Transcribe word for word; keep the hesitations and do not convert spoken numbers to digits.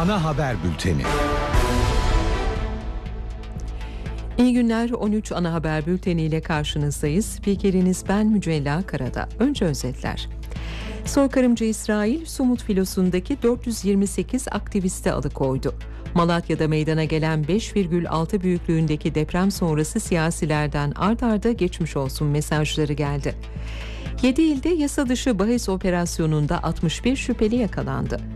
Ana haber bülteni. İyi günler. on üç ana haber bülteni ile karşınızdayız. Spikeriniz ben Mücella Karada. Önce özetler. Soykırımcı İsrail, Sumut filosundaki dört yüz yirmi sekiz aktivisti alıkoydu. Malatya'da meydana gelen beş virgül altı büyüklüğündeki deprem sonrası siyasilerden ard arda geçmiş olsun mesajları geldi. yedi ilde yasa dışı bahis operasyonunda altmış bir şüpheli yakalandı.